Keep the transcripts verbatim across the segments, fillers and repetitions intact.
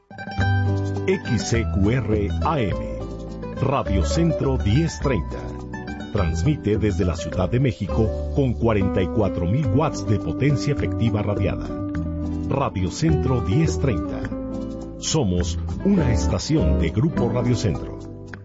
X C Q R A M, Radio Centro diez treinta. Transmite desde la Ciudad de México con cuarenta y cuatro mil watts de potencia efectiva radiada. Radio Centro diez treinta. Somos una estación de Grupo Radio Centro.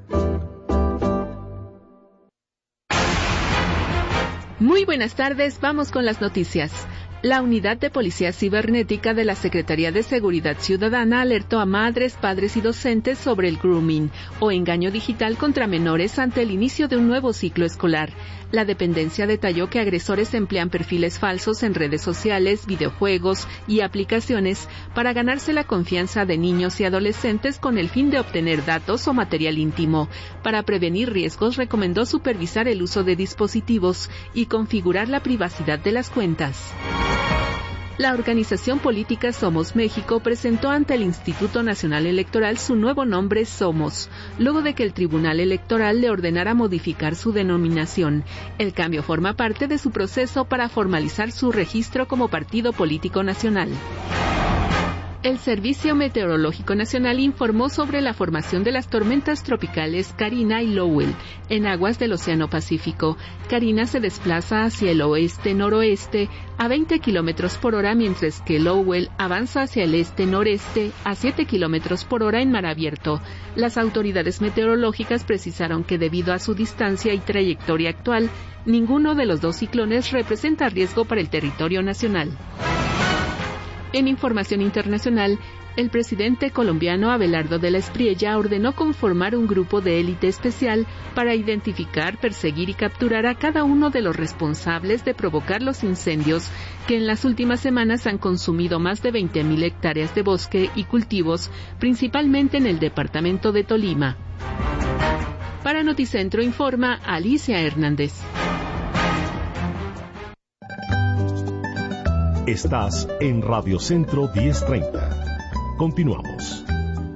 Muy buenas tardes, vamos con las noticias. La Unidad de Policía Cibernética de la Secretaría de Seguridad Ciudadana alertó a madres, padres y docentes sobre el grooming o engaño digital contra menores ante el inicio de un nuevo ciclo escolar. La dependencia detalló que agresores emplean perfiles falsos en redes sociales, videojuegos y aplicaciones para ganarse la confianza de niños y adolescentes con el fin de obtener datos o material íntimo. Para prevenir riesgos, recomendó supervisar el uso de dispositivos y configurar la privacidad de las cuentas. La organización política Somos México presentó ante el Instituto Nacional Electoral su nuevo nombre Somos, luego de que el Tribunal Electoral le ordenara modificar su denominación. El cambio forma parte de su proceso para formalizar su registro como partido político nacional. El Servicio Meteorológico Nacional informó sobre la formación de las tormentas tropicales Karina y Lowell en aguas del Océano Pacífico. Karina se desplaza hacia el oeste-noroeste a veinte kilómetros por hora, mientras que Lowell avanza hacia el este-noreste a siete kilómetros por hora en mar abierto. Las autoridades meteorológicas precisaron que debido a su distancia y trayectoria actual, ninguno de los dos ciclones representa riesgo para el territorio nacional. En información internacional, el presidente colombiano Abelardo de la Espriella ordenó conformar un grupo de élite especial para identificar, perseguir y capturar a cada uno de los responsables de provocar los incendios que en las últimas semanas han consumido más de veinte mil hectáreas de bosque y cultivos, principalmente en el departamento de Tolima. Para Noticentro informa Alicia Hernández. Estás en Radio Centro diez treinta. Continuamos.